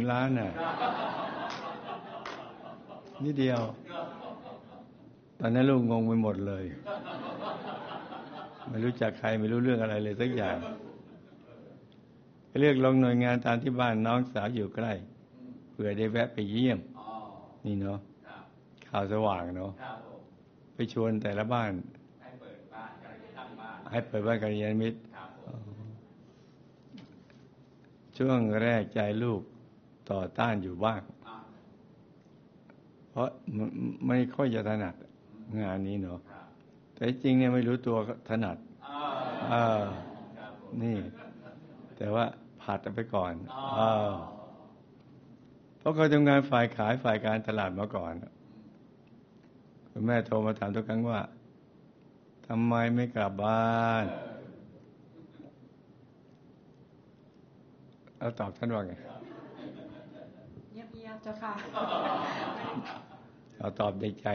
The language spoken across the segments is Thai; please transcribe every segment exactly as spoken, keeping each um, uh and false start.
ล้านน่ะนิดเดียวตอนนั้นลูกงงไปหมดเลยไม่รู้จักใครไม่รู้เรื่องอะไรเลยสักอย่างเรียกลงหน่วยงานตามที่บ้านน้องสาวอยู่ใกล้เพื่อได้แวะไปเยี่ยมนี่เนาะข่าวสว่างเนาะไปชวนแต่ละบ้านให้เปิดบ้านให้เปิดบ้านกัลยาณมิตรช่วงแรกใจลูกต่อต้านอยู่บ้างเพราะไม่ค่อยจะถนัดงานนี้เนาะแต่จริงเนี่ยไม่รู้ตัวถนัดเออนี่แต่ว่าผัดไปก่อนเออเพราะเขาทำงานฝ่ายขายฝ่ายการตลาดมาก่อนคุณแม่โทรมาถามทุกครั้งว่าทำไมไม่กลับบ้านแล้วตอบท่านว่าไงเงียบๆเจ้าค่ะเราตอบในใจ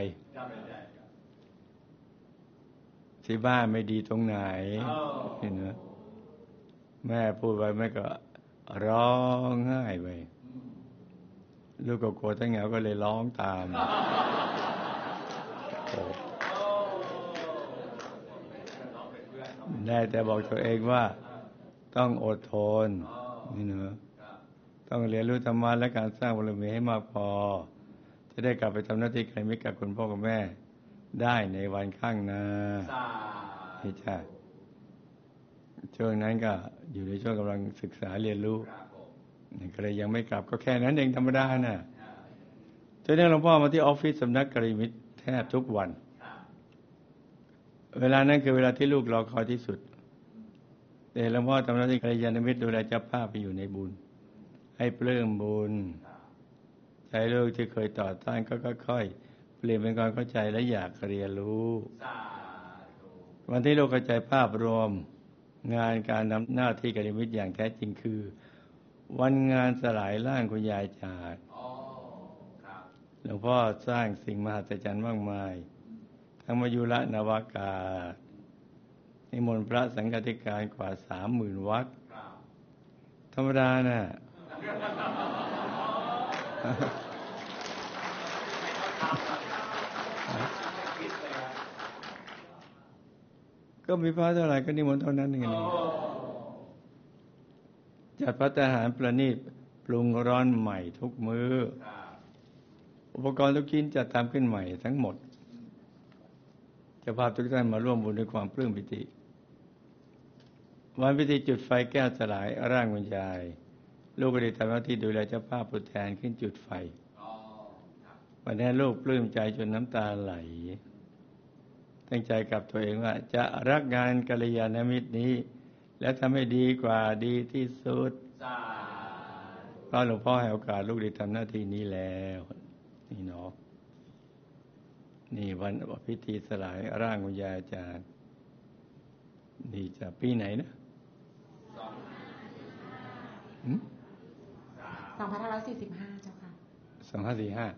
ที่บ้านไม่ดีตรงไหนเห็นไหมแม่พูดไปแม่ก็ร้องไห้ไปลูกก็กลัวทั้งเหงาก็เลยร้องตามได้แต่บอกตัวเองว่าต้องอดทนนี่เนอะต้องเรียนรู้ธรรมะและการสร้างบารมีให้มากพอจะได้กลับไปทำหน้าที่ใครมิตรกับคุณพ่อกับแม่ได้ในวันข้างหน้านี่จ้ะช่วงนั้นก็อยู่ในช่วงกำลังศึกษาเรียนรู้นี่ก็เลยยังไม่กลับก็แค่นั้นเองธรรมดาน่ะจนนี้หลวงพ่อมาที่ออฟฟิศสำนักกัลยาณมิตรแทบทุกวันเวลานั้นคือเวลาที่ลูกรอคอยที่สุดแต่หลวงพ่อทำหน้าที่กัลยาณมิตรดูแลเจ้าภาพไปอยู่ในบุญให้ปลื้มบุญใจลูกที่เคยต่อต้านก็ค่อยๆเปลี่ยนเป็นความเข้าใจและอยากเรียนรู้วันที่ลูกเข้าใจภาพรวมงานการทำหน้าที่กัลยาณมิตรอย่างแท้จริงคือวันงานสลายร่างคุณยายจาดหลวงพ่อสร้างสิ่งมหัศจรรย์มากมายทั้งมายุระนวากาศนิมนต์พระสังฆาธิการกว่าสามหมื่นวัดธรรมดาน่ะก็มีพระเท่าไหร่ก็นิมนต์เท่านั้นเองจัดภัตตาหารประณีตปรุงร้อนใหม่ทุกมื้ออุปกรณ์ทุกชิ้นจัดทำขึ้นใหม่ทั้งหมดเจ้าภาพทุกท่านมาร่วมบุญด้วยความปลื้มปิติวันพิธีจุดไฟแก้วสลายร่างคุณยายลูกก็ได้ทำหน้าที่ดูแลเจ้าภาพผู้แทนขึ้นจุดไฟวันนี้ลูกปลื้มใจจนน้ำตาไหลตั้งใจกับตัวเองว่าจะรักงานกัลยาณมิตรนี้และทำให้ดีกว่าดีที่สุดเพราะหลวงพ่อให้โอกาสลูกได้ทำหน้าที่นี้แล้วนี่เนาะนี่วันพิธีสลายร่างคุณยายอาจารย์นี่จะปีไหนนะสองพันห้าร้อยสี่สิบห้าเจ้าค่ะสองห้าสี่ห้า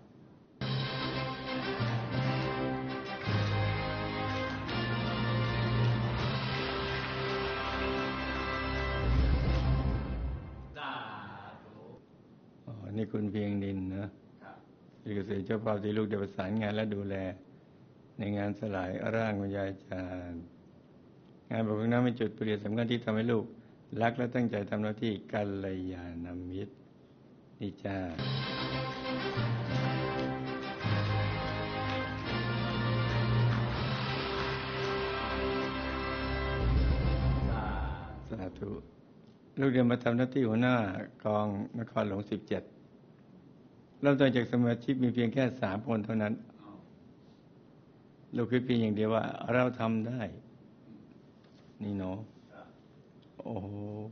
นี่คุณเพียงดินนะที่เกษตรเจ้าภาพที่ลูกได้ประสานงานและดูแลในงานสลายร่างคุณยายอาจารย์งานแบบนี้เป็นจุดเปลี่ยนสำคัญที่ทำให้ลูกรักและตั้งใจทำหน้าที่กัลยาณมิตรนี่จ้าสาธุลูกเรียนมาทำหน้าที่หัวหน้ากองนครหลวงสิบเจ็ดเริ่มต้นจากสมาชิกมีเพียงแค่สามคนเท่านั้นลูกคิดเพียงอย่างเดียวว่าเราทำได้นี่เนาะโอ้โห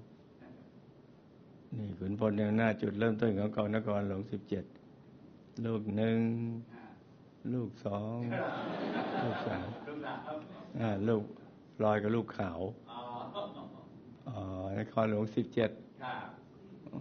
นี่ขุนพลในหน้าจุดเริ่มต้นของกองนครหลวงสิบเจ็ดลูกหนึ่งลูกสองลูกสามอ่าลูกลอยกับลูกขาวอ๋อนครหลวงสิบเจ็ด